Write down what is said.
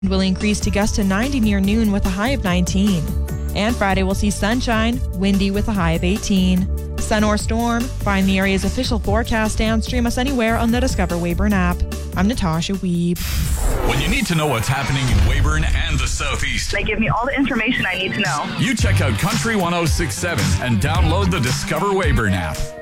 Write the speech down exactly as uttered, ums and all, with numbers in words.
will increase to gusts to ninety near noon with a high of nineteen. And Friday will see sunshine, windy with a high of eighteen. Sun or storm, find the area's official forecast and stream us anywhere on the Discover Weyburn app. I'm Natasha Weeb. When you need to know what's happening in Weyburn and the Southeast, they give me all the information I need to know. You check out Country one oh six point seven and download the Discover Weyburn app.